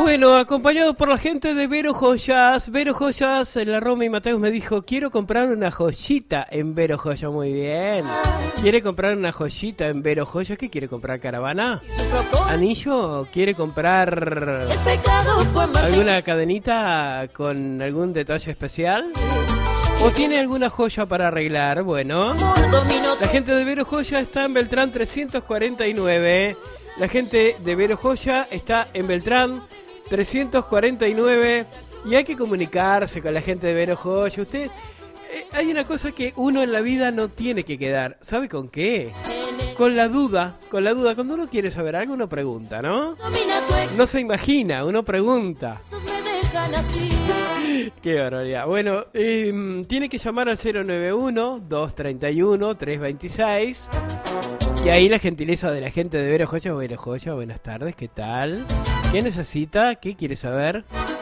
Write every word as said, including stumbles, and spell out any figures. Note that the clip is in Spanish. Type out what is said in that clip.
Bueno, acompañado por la gente de Vero Joyas. Vero Joyas, la Roma y Mateus me dijo, quiero comprar una joyita en Vero Joyas. Muy bien. ¿Quiere comprar una joyita en Vero Joyas? ¿Qué quiere comprar? ¿Caravana? ¿Anillo? ¿Quiere comprar alguna cadenita con algún detalle especial? ¿O tiene alguna joya para arreglar? Bueno, la gente de Vero Joya está en Beltrán trescientos cuarenta y nueve. La gente de Vero Joya está en Beltrán trescientos cuarenta y nueve. Y hay que comunicarse con la gente de Vero Joya. Usted, eh, hay una cosa que uno en la vida no tiene que quedar. ¿Sabe con qué? Con la duda. Con la duda. Cuando uno quiere saber algo, uno pregunta, ¿no? No se imagina, uno pregunta. Qué barbaridad. Bueno, eh, tiene que llamar al cero nueve uno, dos tres uno, tres dos seis. Y ahí la gentileza de la gente de Vero Joya. Vero Joya, buenas tardes, ¿qué tal? ¿Qué necesita? ¿Qué quiere saber?